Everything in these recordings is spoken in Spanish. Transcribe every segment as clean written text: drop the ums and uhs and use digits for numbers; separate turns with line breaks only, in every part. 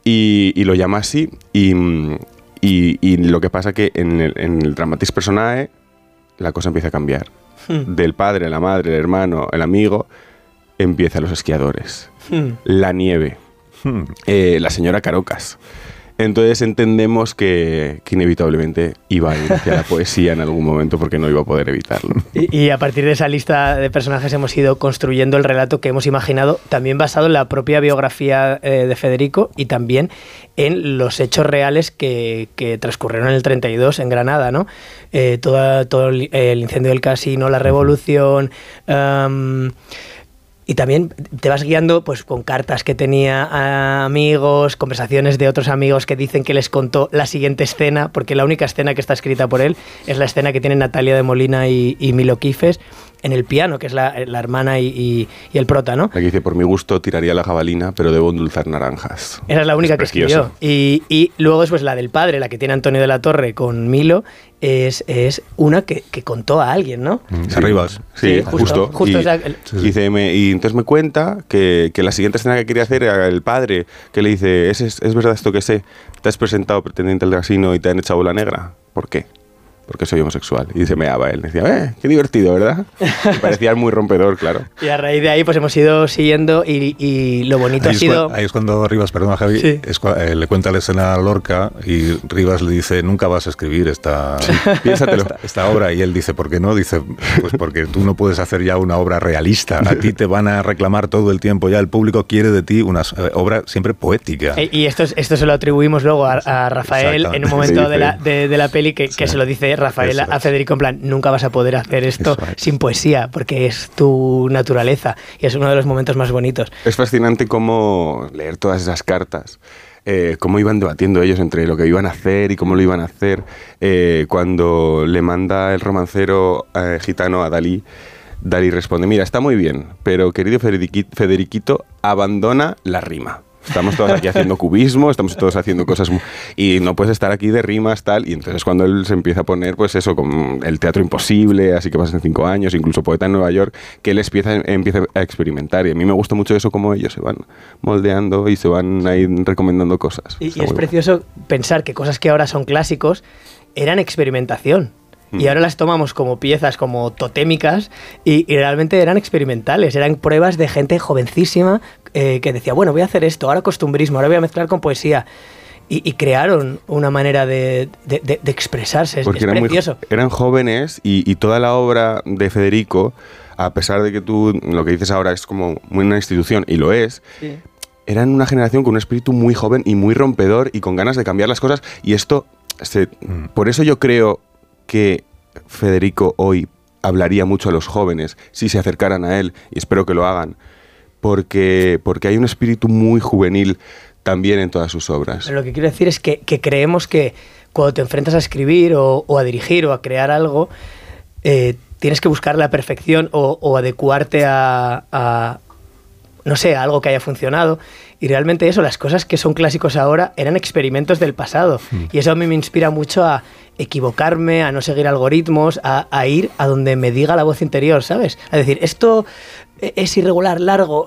y lo llama así, y lo que pasa que en el Dramatis Personae la cosa empieza a cambiar. Del padre, la madre, el hermano, el amigo, empiezan los esquiadores, la nieve, la señora Carocas. Entonces entendemos que inevitablemente iba a ir hacia la poesía en algún momento porque no iba a poder evitarlo.
Y a partir de esa lista de personajes hemos ido construyendo el relato que hemos imaginado, también basado en la propia biografía de Federico y también en los hechos reales que transcurrieron en el 32 en Granada, ¿no? Todo el incendio del casino, la revolución... Y también te vas guiando pues con cartas que tenía a amigos, conversaciones de otros amigos que dicen que les contó la siguiente escena, porque la única escena que está escrita por él es la escena que tienen Natalia de Molina y Milo Quifes en el piano, que es la hermana y el prota, ¿no?
Aquí dice, por mi gusto tiraría la jabalina, pero debo endulzar naranjas.
Esa es la única que escribió. Y luego después la del padre, la que tiene Antonio de la Torre con Milo, es una que contó a alguien, ¿no?
Sí, Rivas. Sí, justo. Dice, y entonces me cuenta que la siguiente escena que quería hacer era el padre, que le dice, ¿es verdad esto que sé? ¿Te has presentado pretendiente al casino y te han echado bola negra? ¿Por qué? Porque soy homosexual. Y se meaba él. Decía, qué divertido, ¿verdad? Me parecía muy rompedor, claro.
Y a raíz de ahí pues hemos ido siguiendo y lo bonito ha sido...
Ahí es cuando Rivas, perdona Javi,
sí.
Le cuenta la escena a Lorca y Rivas le dice, nunca vas a escribir esta obra. Y él dice, ¿por qué no? Dice, pues porque tú no puedes hacer ya una obra realista. A ti te van a reclamar todo el tiempo ya. El público quiere de ti una obra siempre poética.
Y esto se lo atribuimos luego a Rafael en un momento de la peli que se lo dice Rafael a Federico en plan, nunca vas a poder hacer esto sin poesía porque es tu naturaleza y es uno de los momentos más bonitos.
Es fascinante cómo leer todas esas cartas, cómo iban debatiendo ellos entre lo que iban a hacer y cómo lo iban a hacer. Cuando le manda el romancero gitano a Dalí, Dalí responde, mira, está muy bien, pero querido Federiquito, abandona la rima. Estamos todos aquí haciendo cubismo, estamos todos haciendo cosas y no puedes estar aquí de rimas, tal. Y entonces cuando él se empieza a poner, pues eso, con el teatro imposible, así que pasan 5 años, incluso Poeta en Nueva York, que él empieza a experimentar. Y a mí me gusta mucho eso, cómo ellos se van moldeando y se van ahí recomendando cosas.
Y es precioso pensar que cosas que ahora son clásicos eran experimentación. Y ahora las tomamos como piezas, como totémicas, y realmente eran experimentales, eran pruebas de gente jovencísima que decía, bueno, voy a hacer esto, ahora costumbrismo, ahora voy a mezclar con poesía. Y crearon una manera de expresarse, es precioso.
Eran jóvenes y toda la obra de Federico, a pesar de que tú lo que dices ahora es como una institución, y lo es, sí. Eran una generación con un espíritu muy joven y muy rompedor y con ganas de cambiar las cosas, y esto, por eso yo creo que Federico hoy hablaría mucho a los jóvenes si se acercaran a él, y espero que lo hagan, porque hay un espíritu muy juvenil también en todas sus obras.
Pero lo que quiero decir es que creemos que cuando te enfrentas a escribir o a dirigir o a crear algo, tienes que buscar la perfección o adecuarte a no sé, a algo que haya funcionado. Y realmente eso, las cosas que son clásicos ahora eran experimentos del pasado. Y eso a mí me inspira mucho a equivocarme, a no seguir algoritmos, a ir a donde me diga la voz interior, ¿sabes? A decir, esto es irregular, largo,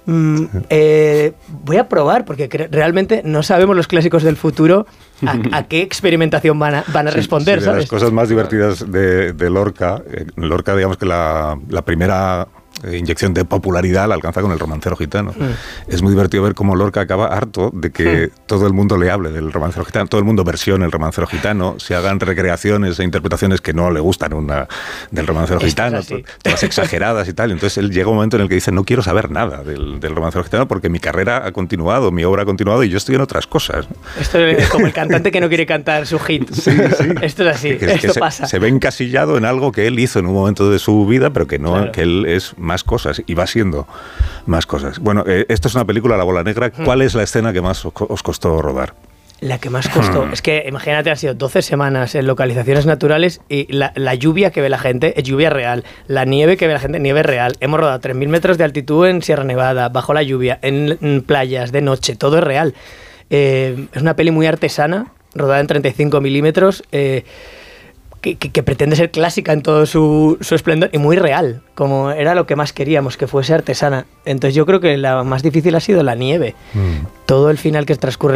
voy a probar, porque realmente no sabemos los clásicos del futuro a qué experimentación van a responder, ¿sabes?
Las cosas más divertidas de Lorca, digamos que la primera inyección de popularidad la alcanza con El romancero gitano. Es muy divertido ver cómo Lorca acaba harto de que todo el mundo le hable del romancero gitano, todo el mundo versione El romancero gitano, se hagan recreaciones e interpretaciones que no le gustan del romancero gitano, todas exageradas y tal. Entonces él llega un momento en el que dice, no quiero saber nada del romancero gitano porque mi carrera ha continuado, mi obra ha continuado y yo estoy en otras cosas.
Esto es como el cantante que no quiere cantar su hit. Sí. Esto es así, esto pasa.
Se ve encasillado en algo que él hizo en un momento de su vida, pero que no, claro, que él es más cosas y va siendo más cosas. Bueno, esto es una película, La bola negra. ¿Cuál es la escena que más os costó rodar?
La que más costó, es que imagínate, han sido 12 semanas en localizaciones naturales y la lluvia que ve la gente es lluvia real, la nieve que ve la gente, nieve real. Hemos rodado 3.000 metros de altitud en Sierra Nevada, bajo la lluvia, en playas, de noche, todo es real. Es una peli muy artesana, rodada en 35 milímetros, que pretende ser clásica en todo su esplendor y muy real, como era lo que más queríamos, que fuese artesana. Entonces yo creo que la más difícil ha sido la nieve. Todo el final que transcurre